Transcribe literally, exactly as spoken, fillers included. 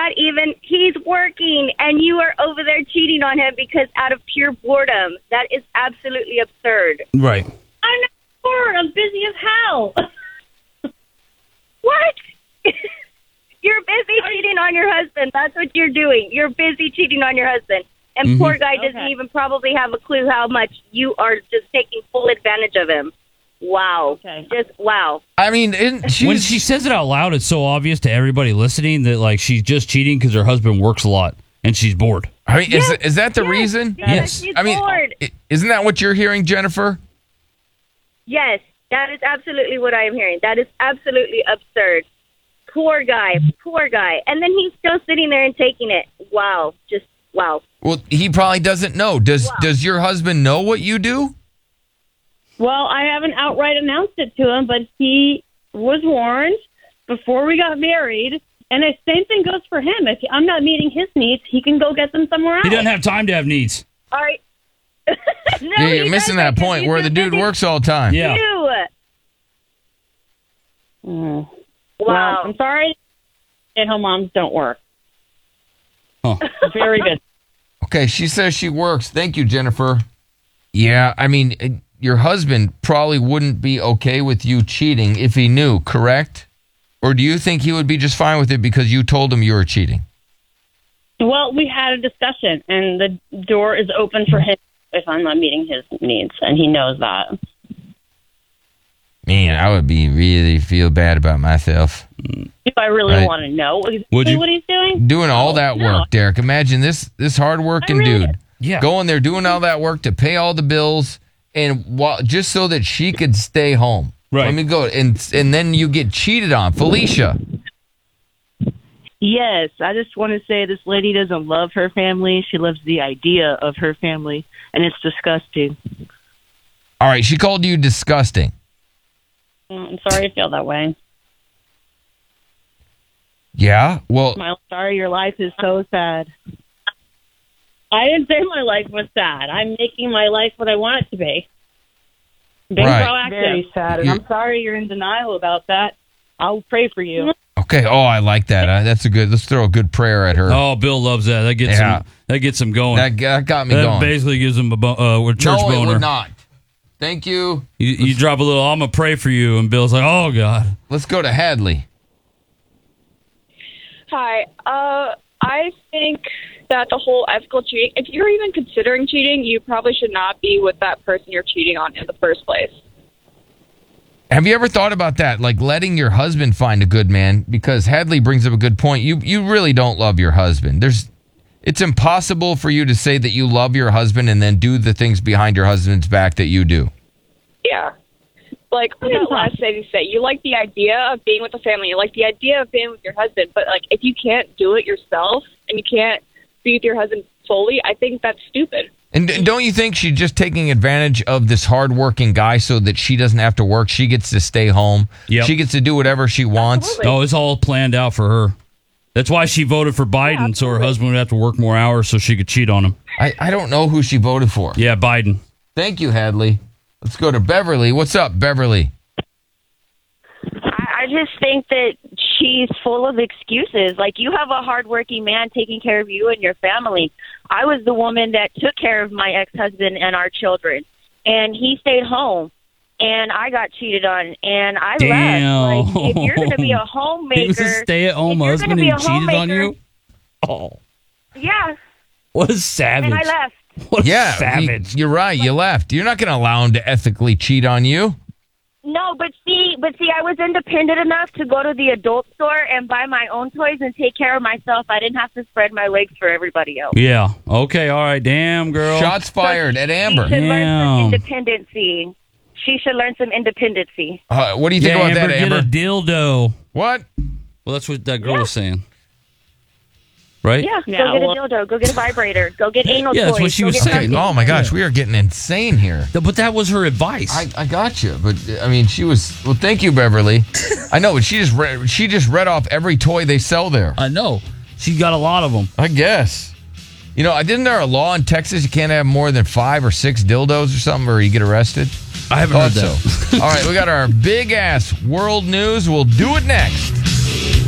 not even, he's working and you are over there cheating on him because out of pure boredom. That is absolutely absurd. Right. I'm not bored. I'm busy as hell. What? You're busy cheating on your husband. That's what you're doing. You're busy cheating on your husband. And Mm-hmm. poor guy doesn't Okay. even probably have a clue how much you are just taking full advantage of him. Wow. Okay. Just wow. I mean, isn't she, When she says it out loud, it's so obvious to everybody listening that like she's just cheating because her husband works a lot and she's bored. I mean, Yes, is, is that the yes, reason? Yes. She's I mean, bored. i- isn't that what you're hearing, Jennifer? Yes, that is absolutely what I am hearing. That is absolutely absurd. Poor guy. Poor guy. And then he's still sitting there and taking it. Wow. Just wow. Well, he probably doesn't know. Does Wow. Does your husband know what you do? Well, I haven't outright announced it to him, but he was warned before we got married. And the same thing goes for him. If I'm not meeting his needs, he can go get them somewhere else. He doesn't have time to have needs. All right. no, Yeah, you're he missing doesn't, that 'cause point he's where the just dude busy works all the time. Yeah. too. Mm. Wow. Well, I'm sorry. At-home moms don't work. Huh. Very good. Okay, she says she works. Thank you, Jennifer. Yeah, I mean, uh, your husband probably wouldn't be okay with you cheating if he knew, correct? Or do you think he would be just fine with it because you told him you were cheating? Well, we had a discussion, and the door is open for him if I'm not meeting his needs, and he knows that. Man, I would be really feel bad about myself. Do I really Right. want to know Would exactly you? what he's doing? Doing all that no. work, Derek. Imagine this this hardworking I really- dude Yeah. going there doing all that work to pay all the bills and while, just so that she could stay home. Right. Let me go. And and then you get cheated on. Felicia. Yes, I just want to say this lady doesn't love her family. She loves the idea of her family, and it's disgusting. All right, she called you disgusting. Mm, I'm sorry you feel that way. Yeah? Well, My, Sorry, your life is so sad. I didn't say my life was sad. I'm making my life what I want it to be. Being Right. proactive. Very sad, and You- I'm sorry you're in denial about that. I'll pray for you. okay. Oh, I like that. Uh, that's a good. Let's throw a good prayer at her. Oh, Bill loves that. That gets Yeah. him. That gets him going. That, that got me That going. basically gives him a, bo- uh, a church no, it boner. would not. Thank you. You, you drop a little. I'm gonna pray for you, and Bill's like, "Oh God." Let's go to Hadley. Hi. Uh, I think that the whole ethical cheating, if you're even considering cheating, you probably should not be with that person you're cheating on in the first place. Have you ever thought about that? Like letting your husband find a good man? Because Hadley brings up a good point. You you really don't love your husband. There's, it's impossible for you to say that you love your husband and then do the things behind your husband's back that you do. Yeah. Like what that last thing you say, you like the idea of being with the family, you like the idea of being with your husband, but like if you can't do it yourself and you can't be with your husband fully, I think that's stupid. And d- don't you think she's just taking advantage of this hardworking guy so that she doesn't have to work? She gets to stay home. Yep. She gets to do whatever she wants. Absolutely. Oh, it's all planned out for her. That's why she voted for Biden, so her husband would have to work more hours so she could cheat on him. I, I don't know who she voted for. Yeah, Biden. Thank you, Hadley. Let's go to Beverly. What's up, Beverly? I I just think that she's full of excuses. Like, you have a hardworking man taking care of you and your family. I was the woman that took care of my ex-husband and our children, and he stayed home, and I got cheated on, and I Damn. left. Like, if you're going to be a homemaker, He was a stay-at-home if you're husband gonna and be he a cheated on homemaker- you? Oh, yeah, what a savage. and I left. What a Yeah, savage. you, are right. You left. You're not going to allow him to ethically cheat on you. No, but see, but see, I was independent enough to go to the adult store and buy my own toys and take care of myself. I didn't have to spread my legs for everybody else. Yeah. Okay. All right. Damn, girl. Shots fired at Amber. She should learn Damn. some independency. She should learn some independency. Uh, what do you think yeah, about Amber, that, Amber? get a dildo. What? Well, that's what that girl Yeah. was saying. Right? Yeah, Yeah, go get well- a dildo. Go get a vibrator. Go get anal Yeah, toys. that's what she go was get saying. something. Oh my gosh, we are getting insane here. Th- But that was her advice. I, I got you, but I mean, she was. Well, thank you, Beverly. I know, but she just read, she just read off every toy they sell there. I know. She got a lot of them. I guess. You know, didn't there a law in Texas you can't have more than five or six dildos or something, or you get arrested? I haven't heard Thought that. so. All right, we got our big ass world news. We'll do it next.